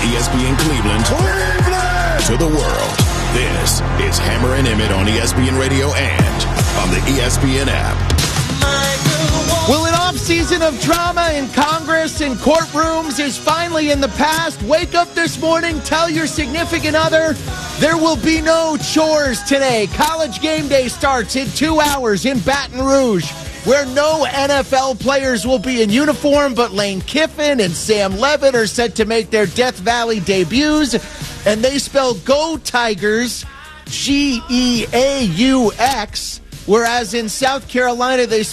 ESPN Cleveland to the world. This is Hammer and Emmett on ESPN Radio and on the ESPN app. Well, an off-season of drama in Congress and courtrooms is finally in the past. Wake up this morning, tell your significant other there will be no chores today. College game day starts in 2 hours in Baton Rouge, where no NFL players will be in uniform, but Lane Kiffin and Sam Levitt are set to make their Death Valley debuts, and they spell Go Tigers, Geaux, whereas in South Carolina they